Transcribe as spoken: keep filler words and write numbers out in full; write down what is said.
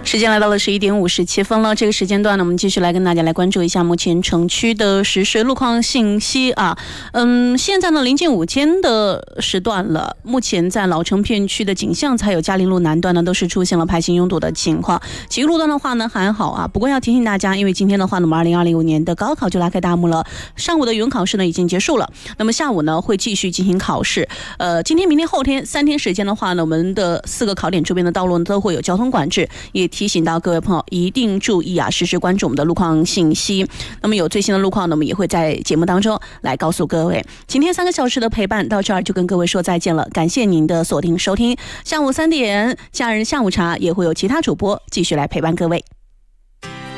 时间来到了十一点五十七分了，这个时间段呢，我们继续来跟大家来关注一下目前城区的实时路况信息啊。嗯，现在呢临近午间的时段了，目前在老城片区的景象还有嘉陵路南段呢，都是出现了排行拥堵的情况。其余路段的话呢还好啊，不过要提醒大家，因为今天的话呢，我们二零二零年的高考就拉开大幕了，上午的语文考试呢已经结束了，那么下午呢会继续进行考试。呃，今天、明天、后天三天时间的话呢，我们的四个考点周边的道路呢都会有交通管制，也提醒到各位朋友一定注意啊，实时关注我们的路况信息。那么有最新的路况呢，我们也会在节目当中来告诉各位。今天三个小时的陪伴到这儿就跟各位说再见了，感谢您的锁定收听。下午三点假日下午茶也会有其他主播继续来陪伴各位。